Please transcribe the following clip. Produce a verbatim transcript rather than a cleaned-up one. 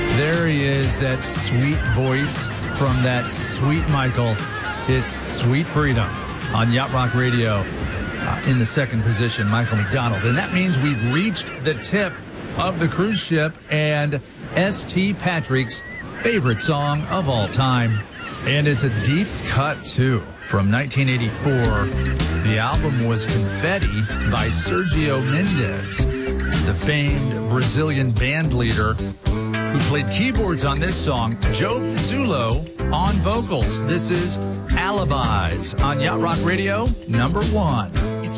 There he is, that sweet voice from that sweet Michael. It's Sweet Freedom on Yacht Rock Radio. Uh, in the second position, Michael McDonald. And that means we've reached the tip of the cruise ship and S T Patrick's favorite song of all time. And it's a deep cut, too, from nineteen eighty-four. The album was Confetti by Sergio Mendes, the famed Brazilian band leader who played keyboards on this song. Joe Pizzulo on vocals. This is Alibis on Yacht Rock Radio, number one.